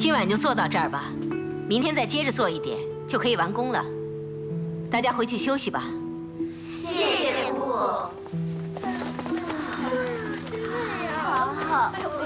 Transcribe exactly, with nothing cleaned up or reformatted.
今晚就做到这儿吧，明天再接着做一点，就可以完工了。大家回去休息吧。 谢谢姑姑。好好。